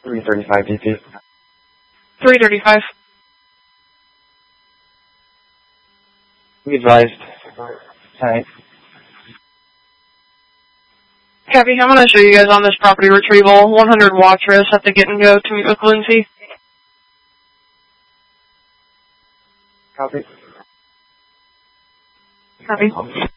335 DP. 335. We advised. Tonight. Copy. I'm going to show you guys on this property retrieval. 100 Watrous at the Get and Go to meet with Lindsay. Copy. Copy.